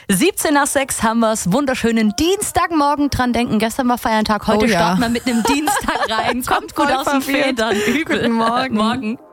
17 nach 6 haben wir es. Wunderschönen Dienstagmorgen. Dran denken, gestern war Feiertag, heute starten wir mit einem Dienstag rein. Kommt gut aus den Federn. Guten Morgen. Morgen.